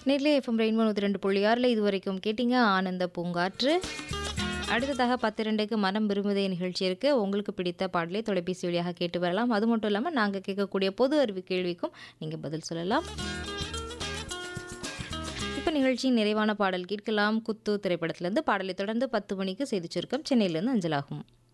நெல்லை FM rainbow 102.6ல இதுவரைக்கும் கேட்டீங்க ஆனந்த பூங்காற்று. அடுத்ததாக 10:02க்கு மனம் விரும்புதே நிகழ்ச்சி இருக்கு. உங்களுக்கு பிடித்த பாடலை தொலைபேசி வழியாக கேட்டு வரலாம். அது மட்டும் இல்லாமல் நாங்கள் கேட்கக்கூடிய பொது அறிவு கேள்விக்கும் நீங்கள் பதில் சொல்லலாம். இப்போ நிகழ்ச்சியின் நிறைவான பாடல் கேட்கலாம். குத்து திரைப்படத்திலிருந்து பாடலை தொடர்ந்து 10 மணிக்கு செய்திச் சுருக்கம் சென்னையிலிருந்து அஞ்சலாகும்.